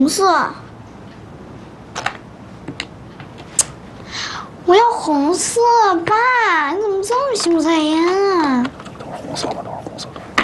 红色。我要红色，爸，你怎么这么心不在焉啊？ 都是红色吧，都是红色的。